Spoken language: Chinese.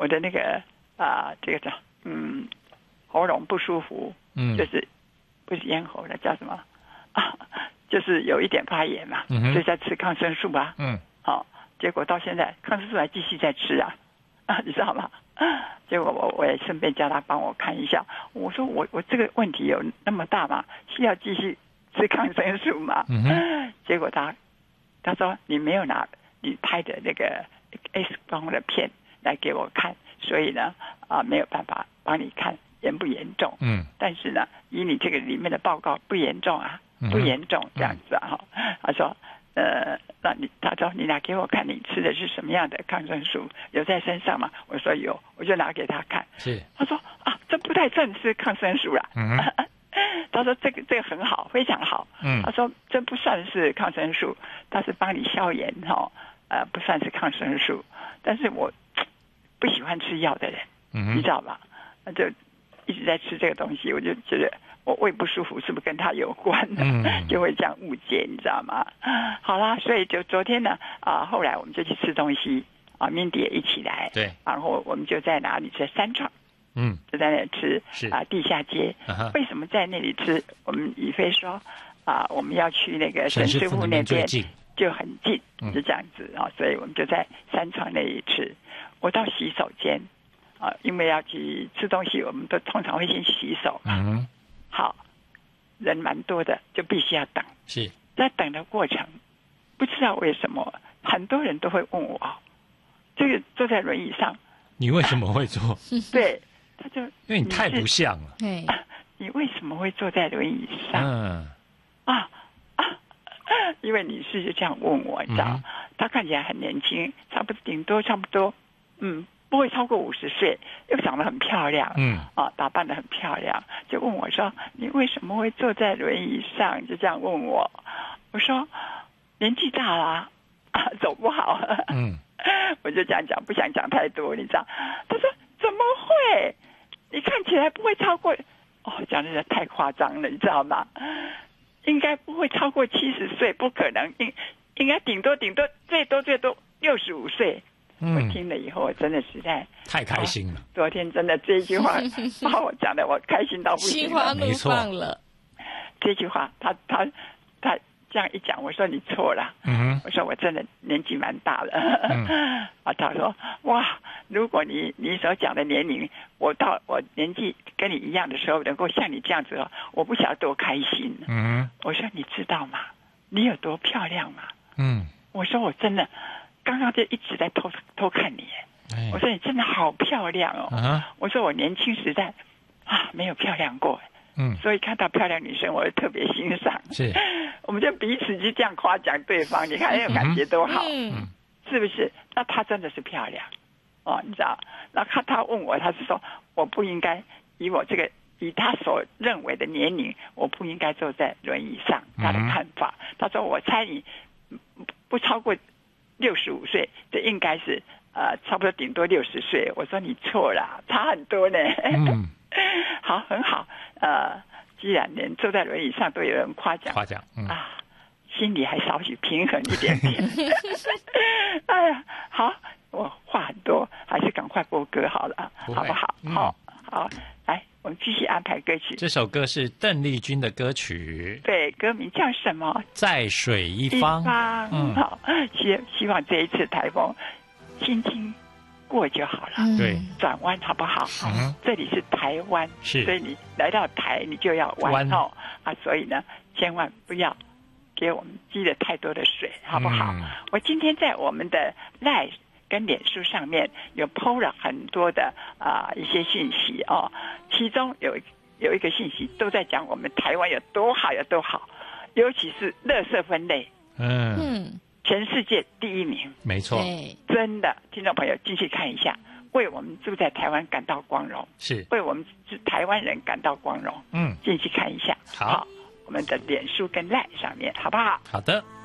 我的那个这个叫喉咙不舒服，就是不是咽喉的，叫什么就是有一点发炎嘛，所以在吃抗生素啊，结果到现在抗生素还继续在吃啊，你知道吗？结果我也顺便叫他帮我看一下，我说我这个问题有那么大吗？需要继续吃抗生素吗？结果他说你没有拿你拍的那个 X 光的片来给我看，所以呢没有办法帮你看严不严重。但是呢，以你这个里面的报告不严重啊，不严重这样子啊。他说他说你拿给我看，你吃的是什么样的抗生素？有在身上吗？我说有，我就拿给他看。 是， 他说这不太算是抗生素啦。他说这个很好，非常好。他说这不算是抗生素，它是帮你消炎不算是抗生素。但是我不喜欢吃药的人，你知道吧？就一直在吃这个东西，我就觉得我胃不舒服，是不是跟他有关呢？就会这样误解，你知道吗？好啦，所以就昨天呢后来我们就去吃东西Mindy 也一起来， 对， 然后我们就在哪里吃三创。就在那里吃地下街。为什么在那里吃？我们宇飞说我们要去那个沈师傅那边，就很近，就这样子所以我们就在三创那里吃。我到洗手间因为要去吃东西，我们都通常会先洗手嘛。好，人蛮多的，就必须要等。 是在等的过程，不知道为什么很多人都会问我这个坐在轮椅上， 你为什么会坐？ 对。他就因为你太不像了。 你为什么会坐在轮椅上？因为女士就这样问我，你知道，她看起来很年轻，顶多差不多，不会超过50岁，又长得很漂亮，打扮得很漂亮，就问我说：“你为什么会坐在轮椅上？”就这样问我，我说：“年纪大了走不好。”我就这样讲，不想讲太多，你知道？他说：“怎么会？你看起来不会超过讲的太夸张了，你知道吗？应该不会超过70岁，不可能，应该顶多最多65岁。我听了以后，我真的实在太开心了。 昨天真的这一句话把我讲的我开心到不行了， 心花怒放了。 这句话他这样一讲，我说你错了。我说我真的年纪蛮大了。他说哇，如果你所讲的年龄，我到我年纪跟你一样的时候，能够像你这样子我不晓得多开心。我说你知道吗？你有多漂亮吗？我说我真的刚刚就一直在偷看你。我说你真的好漂亮我说我年轻时代没有漂亮过。所以看到漂亮女生，我会特别欣赏。 是， 我们就彼此就这样夸奖对方，你看那种感觉多好，是不是？那她真的是漂亮你知道？那他问我，他是说我不应该以他所认为的年龄，我不应该坐在轮椅上。他的看法，他说我猜你不超过65岁，这应该是差不多顶多60岁。我说你错了，差很多呢。好，很好。既然连坐在轮椅上都有人夸奖，心里还少许平衡一点点。哎呀，好，我话很多，还是赶快播歌好了，好不好？好，来，我们继续安排歌曲。 这首歌是邓丽君的歌曲， 对，歌名叫什么？ 在水一方。 好，希望这一次台风轻轻过就好了。 对， 转弯好不好？这里是台湾， 是， 所以你来到台，你就要弯所以呢，千万不要给我们积了太多的水，好不好？我今天在我们的 LINE 跟脸书上面有 PO 了很多的一些信息其中有一个信息都在讲我们台湾有多好，尤其是垃圾分类。全世界第1名， 没错， 真的，听众朋友进去看一下，为我们住在台湾感到光荣， 是为我们是台湾人感到光荣。进去看一下， 好， 我们的脸书跟 LINE 上面，好不好？ 好的。